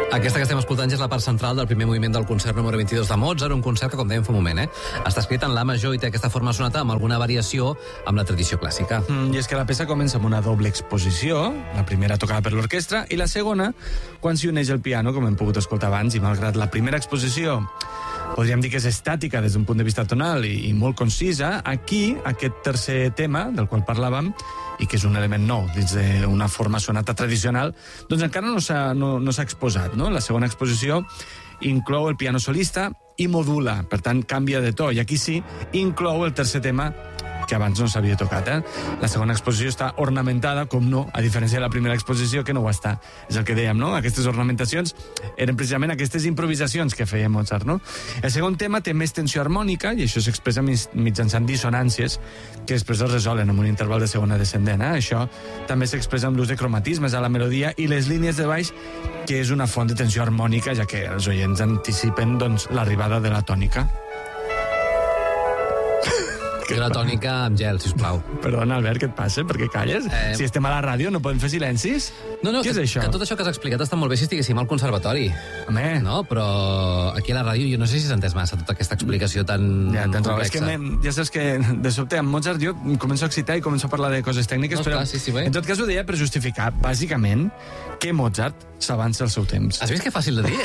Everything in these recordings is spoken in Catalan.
Aquesta que estem escoltant ja és la part central del primer moviment del concert número 22 de Mozart, un concert que, com dèiem fa un moment, està escrit en la major i té aquesta forma sonata amb alguna variació amb la tradició clàssica. I és que la peça comença amb una doble exposició, la primera tocada per l'orquestra i la segona quan s'hi uneix el piano, com hem pogut escoltar abans, i malgrat la primera exposició podríem dir que és estàtica des d'un punt de vista tonal i molt concisa, aquí, aquest tercer tema del qual parlàvem, i que és un element nou dins d'una forma sonata tradicional, doncs encara no s'ha exposat, no? La segona exposició inclou el piano solista i modula, per tant, canvia de to, i aquí sí, inclou el tercer tema que abans no s'havia tocat. La segona exposició està ornamentada, com no, a diferència de la primera exposició, que no ho està. És el que dèiem, no? Aquestes ornamentacions eren precisament aquestes improvisacions que feia Mozart, no? El segon tema té més tensió harmònica, i això s'expressa mitjançant dissonàncies, que després es resolen amb un interval de segona descendent. Això també s'expressa amb l'ús de cromatismes a la melodia i les línies de baix, que és una font de tensió harmònica, ja que els oients anticipen l'arribada de la tònica. I la tònica amb gel, sisplau. Perdona, Albert, què et passa? Per què calles? Si estem a la ràdio, no podem fer silencis? No, què és això? Que tot això que has explicat està molt bé si estiguéssim al conservatori. Home. No, però aquí a la ràdio jo no sé si s'ha entès massa tota aquesta explicació tan complexa. És que ja saps que de sobte amb Mozart jo començo a excitar i començo a parlar de coses tècniques, no, però clar, sí, en tot cas ho deia per justificar, bàsicament, que Mozart s'avança al seu temps. Has vist que fàcil de dir?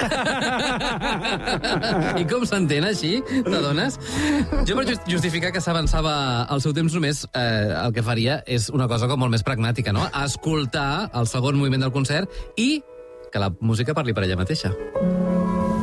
I com s'entén així? T'adones? Jo per justificar que s'avançava al seu temps només el que faria és una cosa com molt més pragmàtica, no? Escoltar el segon moviment del concert i que la música parli per ella mateixa.